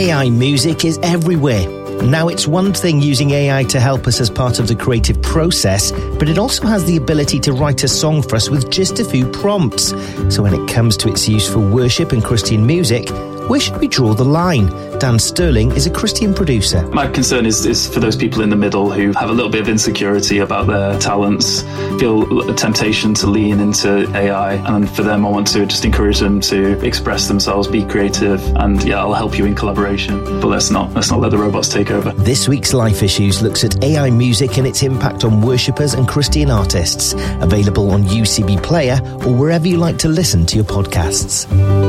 AI music is everywhere. Now, it's one thing using AI to help us as part of the creative process, but it also has the ability to write a song for us with just a few prompts. So when it comes to its use for worship and Christian music, where should we draw the line? Dan Sterling is a Christian producer. My concern is for those people in the middle who have a little bit of insecurity about their talents, feel a temptation to lean into AI, and for them I want to just encourage them to express themselves, be creative, and I'll help you in collaboration. But let's not let the robots take over. This week's Life Issues looks at AI music and its impact on worshippers and Christian artists. Available on UCB Player or wherever you like to listen to your podcasts.